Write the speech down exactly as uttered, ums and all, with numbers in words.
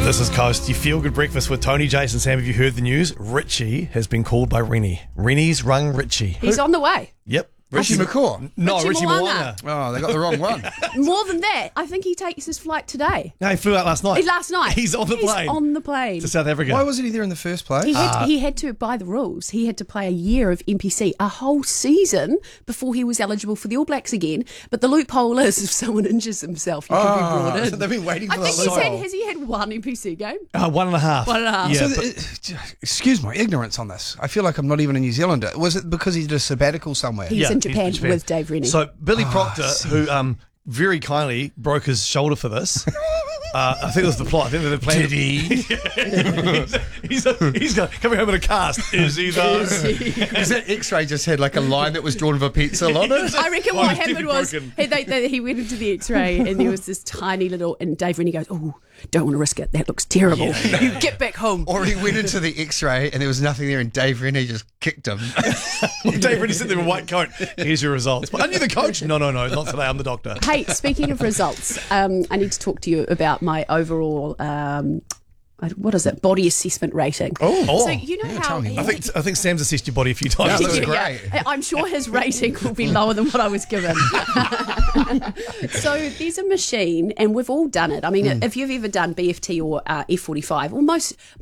This is Coast. You feel good breakfast with Tony, Jason, Sam. Have you heard the news? Richie has been called by Rennie. Rennie's rung Richie. He's on the way. Yep. Richie McCaw? No, Richie Richie Moana. Moana. Oh, they got the wrong one. More than that, I think he takes his flight today. No, he flew out last night. Last night. He's on the He's plane. on the plane. to South Africa. Why wasn't he there in the first place? He had, Uh, he had to, by the rules, he had to play a year of N P C, a whole season before he was eligible for the All Blacks again. But the loophole is if someone injures himself, he could be brought Oh, in. so they've been waiting I for think that he's had, loophole. has he had one N P C game? Uh, one and a half. One and a half. Yeah, So but- th- uh, excuse my ignorance on this. I feel like I'm not even a New Zealander. Was it because he did a sabbatical somewhere? He's Yeah, in Japan in Japan. with Dave Rennie. So Billy Ah, Proctor, who um, very kindly broke his shoulder for this. Uh, I think it was the plot. I think they planned. Did he? he's he's got, coming home in a cast. Is he though? Because that X-ray just had like a line that was drawn of a pencil on it. I reckon Well, what it's happened definitely was broken. he, they, they, he went into the X-ray and there was this tiny little, and Dave Rennie goes, "Oh, don't want to risk it. That looks terrible. You get back home." Or he went into the X-ray and there was nothing there, and Dave Rennie just kicked him. Dave Rennie sitting there in a white coat. Here's your results. But aren't you the coach? No, no, no, not today. I'm the doctor. Hey, speaking of results, um, I need to talk to you about my overall, um, what is it, body assessment rating. Oh. So you know Yeah, how... tell me I think I think Sam's assessed your body a few times. Yeah, that was Yeah, great. yeah. I'm sure his rating will be lower than what I was given. So there's a machine, and we've all done it. I mean, if you've ever done B F T or uh, F forty-five, or most